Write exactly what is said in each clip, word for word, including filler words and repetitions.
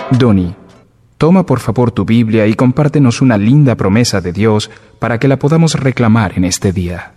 Donnie, toma por favor tu Biblia y compártenos una linda promesa de Dios para que la podamos reclamar en este día.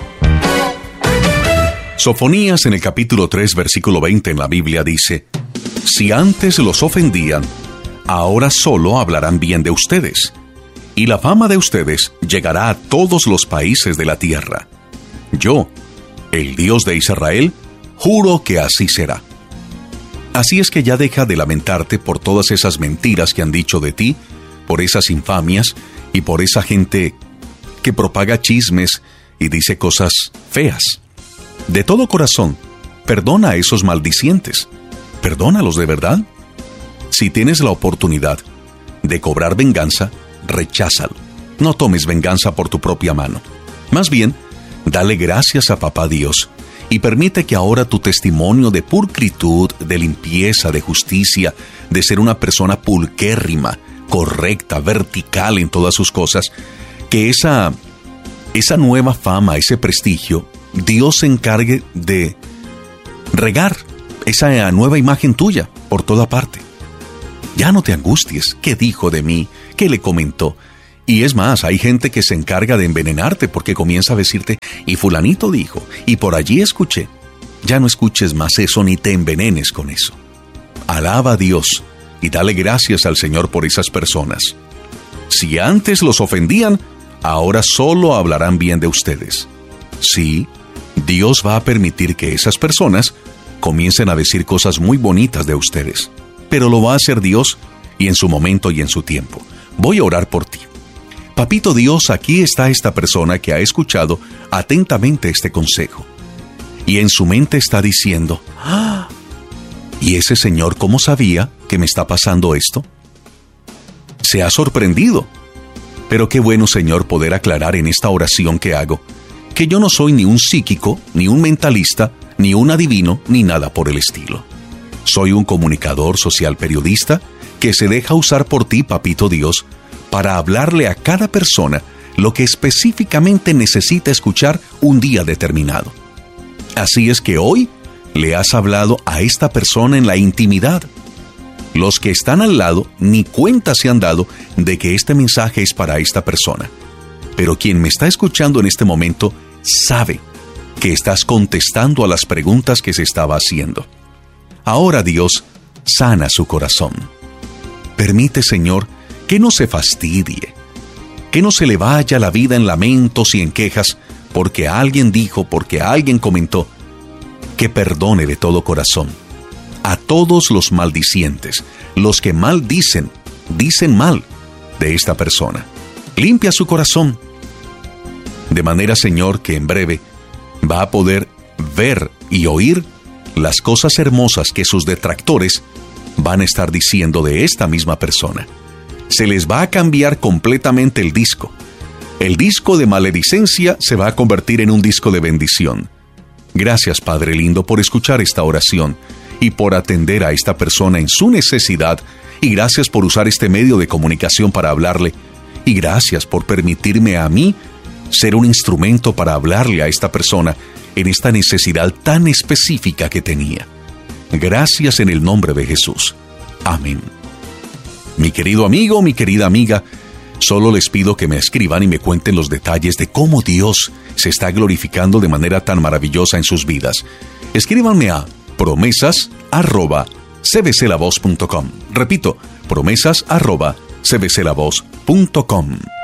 Sofonías en el capítulo tres, versículo veinte en la Biblia dice: Si antes los ofendían, ahora solo hablarán bien de ustedes, y la fama de ustedes llegará a todos los países de la tierra. Yo, el Dios de Israel, juro que así será. Así es que ya deja de lamentarte por todas esas mentiras que han dicho de ti, por esas infamias y por esa gente que propaga chismes y dice cosas feas. De todo corazón, perdona a esos maldicientes. Perdónalos de verdad. Si tienes la oportunidad de cobrar venganza, recházalo. No tomes venganza por tu propia mano. Más bien, dale gracias a Papá Dios y permite que ahora tu testimonio de pulcritud, de limpieza, de justicia, de ser una persona pulquérrima, correcta, vertical en todas sus cosas, que esa, esa nueva fama, ese prestigio, Dios se encargue de regar esa nueva imagen tuya por toda parte. Ya no te angusties. ¿Qué dijo de mí? ¿Qué le comentó? Y es más, hay gente que se encarga de envenenarte porque comienza a decirte, y fulanito dijo, y por allí escuché. Ya no escuches más eso ni te envenenes con eso. Alaba a Dios y dale gracias al Señor por esas personas. Si antes los ofendían, ahora solo hablarán bien de ustedes. Sí, Dios va a permitir que esas personas comiencen a decir cosas muy bonitas de ustedes, pero lo va a hacer Dios y en su momento y en su tiempo. Voy a orar por ti. Papito Dios, aquí está esta persona que ha escuchado atentamente este consejo. Y en su mente está diciendo, ¡ah! ¿Y ese señor cómo sabía que me está pasando esto? Se ha sorprendido. Pero qué bueno, Señor, poder aclarar en esta oración que hago, que yo no soy ni un psíquico, ni un mentalista, ni un adivino, ni nada por el estilo. Soy un comunicador social periodista que se deja usar por ti, Papito Dios, para hablarle a cada persona lo que específicamente necesita escuchar un día determinado. Así es que hoy le has hablado a esta persona en la intimidad. Los que están al lado ni cuenta se han dado de que este mensaje es para esta persona. Pero quien me está escuchando en este momento sabe que estás contestando a las preguntas que se estaba haciendo. Ahora Dios sana su corazón. Permite, Señor, que no se fastidie, que no se le vaya la vida en lamentos y en quejas porque alguien dijo, porque alguien comentó. Que perdone de todo corazón a todos los maldicientes, los que mal dicen, dicen mal de esta persona. Limpia su corazón, de manera, Señor, que en breve va a poder ver y oír las cosas hermosas que sus detractores van a estar diciendo de esta misma persona. Se les va a cambiar completamente el disco. El disco de maledicencia se va a convertir en un disco de bendición. Gracias, Padre lindo, por escuchar esta oración y por atender a esta persona en su necesidad, y gracias por usar este medio de comunicación para hablarle, y gracias por permitirme a mí ser un instrumento para hablarle a esta persona en esta necesidad tan específica que tenía. Gracias en el nombre de Jesús. Amén. Mi querido amigo, mi querida amiga, solo les pido que me escriban y me cuenten los detalles de cómo Dios se está glorificando de manera tan maravillosa en sus vidas. Escríbanme a promesas arroba c b c la voz punto com. Repito, promesas arroba c b c la voz punto com.